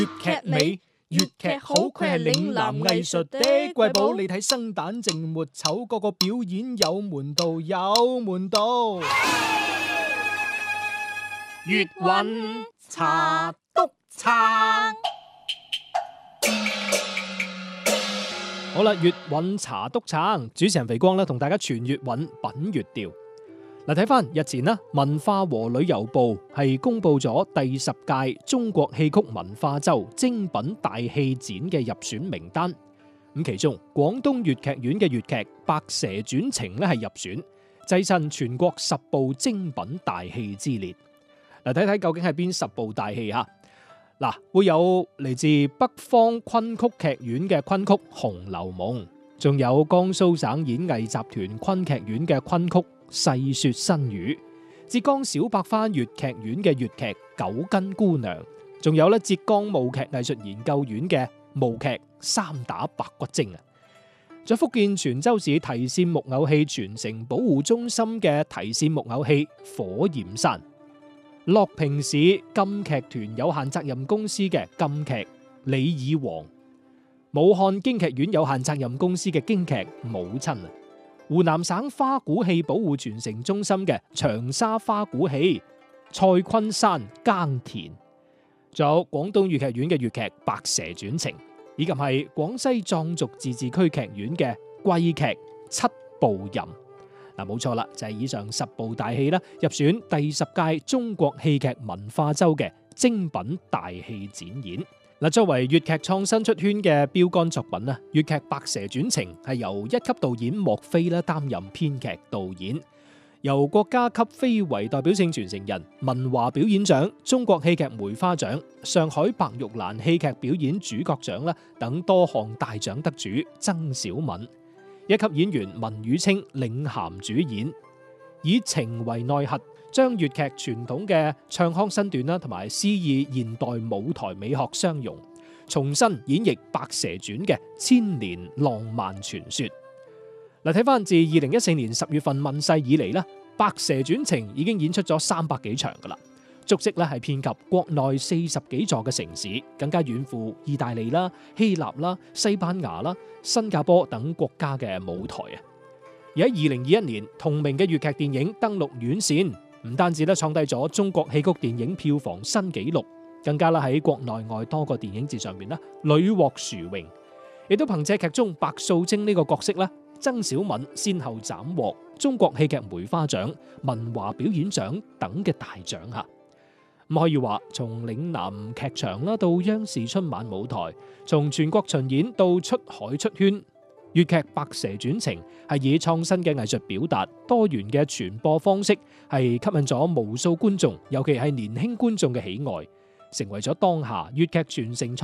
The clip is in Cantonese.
粵劇美，粵劇好，佢係嶺南藝術的瑰寶。你睇生旦淨末丑，個個表演有門道，有門道。 粵韻茶篤撐。 好啦，粵韻茶篤撐，主持人肥光咧同大家傳粵韻品粵調。嗱，睇翻日前啦，文化和旅遊部係公布咗第10屆中國戲曲文化周精品大戲展嘅入選名單。咁其中廣東粵劇院嘅粵劇《白蛇傳情》咧係入選，躋身全國10部精品大戲之列。嗱，睇睇究竟係邊10部大戲吓？嗱，會有嚟自北方昆曲劇院嘅昆曲《紅樓夢》，仲有江蘇省演藝集團昆劇院嘅昆曲《細說新語》，浙江小百花粵劇院嘅粵劇《九斤姑娘》，仲有咧浙江舞劇藝術研究院嘅舞劇《三打白骨精》啊！在福建泉州市提線木偶戲傳承保護中心嘅提線木偶戲《火焰山》，樂平市禁劇團有限責任公司嘅禁劇《李爾王》，武漢京劇院有限責任公司嘅京劇《母親》啊！湖南省花鼓戲保護傳承中心嘅長沙花鼓戲《蔡昆山耕田》，仲有廣東粵劇院嘅粵劇《白蛇傳情》，以及係廣西壯族自治區劇院嘅桂劇《七步吟》。嗱，冇錯啦，就係以上10部大戲啦，入選第10屆中國戲劇文化周嘅精品大戲展演。嗱，作為粵劇創新出圈嘅標杆作品啊，粵劇《白蛇傳情》係由1級導演莫非啦擔任編劇導演，由國家級非遺代表性傳承人、文華表演獎、中國戲劇梅花獎、上海白玉蘭戲劇表演主角獎啦等多項大獎得主曾小敏，1級演員文宇清領銜主演，以情為內核，將粵劇傳統嘅唱腔身段啦，同埋詩意現代舞台美學相融，重新演繹《白蛇傳》嘅千年浪漫傳說。嗱，睇翻自2014年10月份問世以嚟啦，《白蛇傳情》已經演出咗300幾場噶啦，足跡咧係遍及國內40幾座嘅城市，更加遠赴意大利啦、希臘啦、西班牙啦、新加坡等國家嘅舞台啊！而喺2021年同名嘅粵劇電影登陸院線，唔單止咧創低咗中國戲曲電影票房新紀錄，更加啦喺國內外多個電影節上面啦屢獲殊榮，亦都憑借劇中白素貞呢個角色啦，曾小敏先後斬獲中國戲劇梅花獎、文華表演獎等嘅大獎吓。咁可以話，從嶺南劇場啦到央視春晚舞台，從全國巡演到出海出圈，粵劇《白蛇傳情》係以創新嘅藝術表達、多元嘅傳播方式，係吸引咗無數觀眾，尤其係年輕觀眾嘅喜愛，成為咗當下粵劇傳承